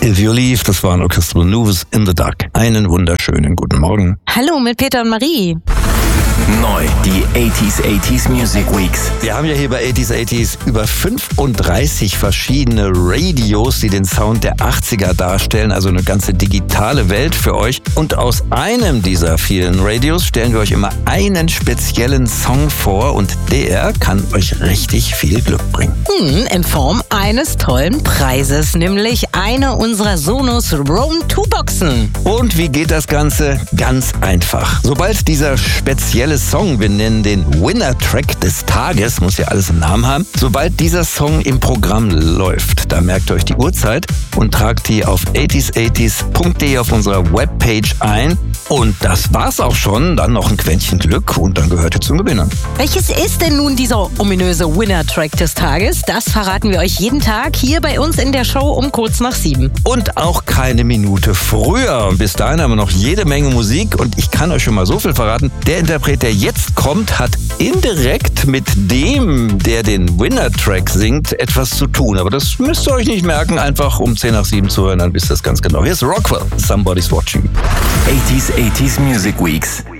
If You Leave, das waren Orchestral Maneuvers in the Dark. Einen wunderschönen guten Morgen. Hallo mit Peter und Marie. Neu, die 80s Music Weeks. Wir haben ja hier bei 80s über 35 verschiedene Radios, die den Sound der 80er darstellen, also eine ganze digitale Welt für euch. Und aus einem dieser vielen Radios stellen wir euch immer einen speziellen Song vor und der kann euch richtig viel Glück bringen. In Form eines tollen Preises, nämlich eine unserer Sonos Roam 2 Boxen. Und wie geht das Ganze? Ganz einfach. Sobald dieser spezielle Song, wir nennen den Winner-Track des Tages, muss ja alles einen Namen haben, sobald dieser Song im Programm läuft, da merkt ihr euch die Uhrzeit und tragt die auf 80s80s.de auf unserer Webpage ein. Und das war's auch schon, dann noch ein Quäntchen Glück und dann gehört ihr zum Gewinner. Welches ist denn nun dieser ominöse Winner-Track des Tages? Das verraten wir euch jeden Tag hier bei uns in der Show um kurz nach 7. Und auch keine Minute früher. Und bis dahin haben wir noch jede Menge Musik und ich kann euch schon mal so viel verraten. Der Interpret, der jetzt kommt, hat indirekt mit dem, der den Winner-Track singt, etwas zu tun. Aber das müsst ihr euch nicht merken, einfach um 10 nach 7 zu hören, dann wisst ihr das ganz genau. Hier ist Rockwell, Somebody's Watching. 80s Music Weeks.